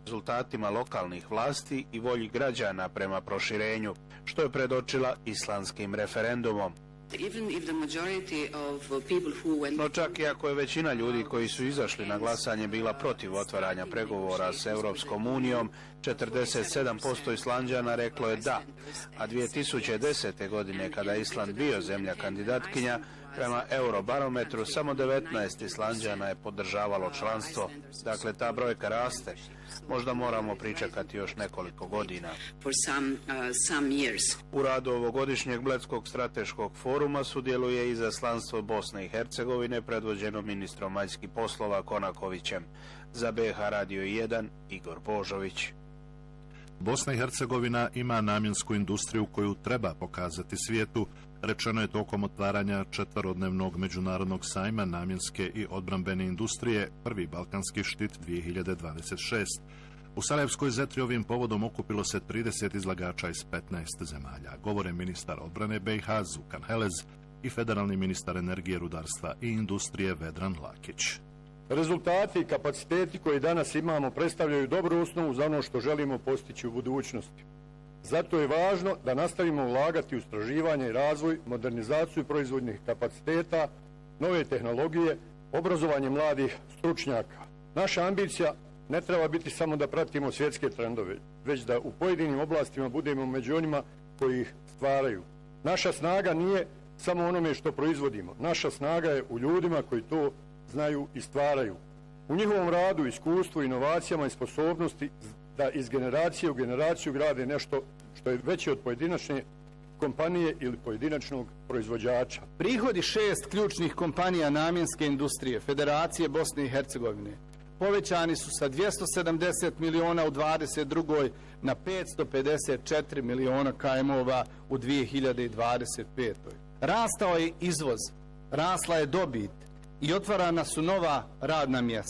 rezultatima lokalnih vlasti i volji građana prema proširenju, što je predočila islandskim referendumom. No čak i ako je većina ljudi koji su izašli na glasanje bila protiv otvaranja pregovora s Europskom unijom, 47% Islanđana reklo je da, a 2010. godine kada je Island bio zemlja kandidatkinja, prema Eurobarometru samo 19 Islanđana je podržavalo članstvo. Dakle, ta brojka raste. Možda moramo pričekati još nekoliko godina. U radu ovogodišnjeg Bledskog strateškog foruma sudjeluje i izaslanstvo Bosne i Hercegovine predvođeno ministrom vanjskih poslova Konakovićem. Za BH Radio 1 Igor Božović. Bosna i Hercegovina ima namjensku industriju koju treba pokazati svijetu, rečeno je tokom otvaranja 4-dnevnog međunarodnog sajma namjenske i odbrambene industrije, prvi balkanski štit 2026. U Sarajevskoj Zetri ovim povodom okupilo se 30 izlagača iz 15 zemalja. Govore ministar odbrane BiH Zukan Helez i federalni ministar energije, rudarstva i industrije Vedran Lakić. Rezultati i kapaciteti koje danas imamo predstavljaju dobru osnovu za ono što želimo postići u budućnosti. Zato je važno da nastavimo ulagati u istraživanje i razvoj, modernizaciju proizvodnih kapaciteta, nove tehnologije, obrazovanje mladih stručnjaka. Naša ambicija ne treba biti samo da pratimo svjetske trendove, već da u pojedinim oblastima budemo među onima koji ih stvaraju. Naša snaga nije samo onome što proizvodimo. Naša snaga je u ljudima koji to znaju i stvaraju. U njihovom radu, iskustvu, inovacijama i sposobnosti da iz generacije u generaciju grade nešto što je veće od pojedinačne kompanije ili pojedinačnog proizvođača. Prihodi 6 ključnih kompanija namjenske industrije Federacije Bosne i Hercegovine povećani su sa 270 miliona u 22. na 554 miliona KM-ova u 2025. Rastao je izvoz, rasla je dobit i otvarana su nova radna mjesta.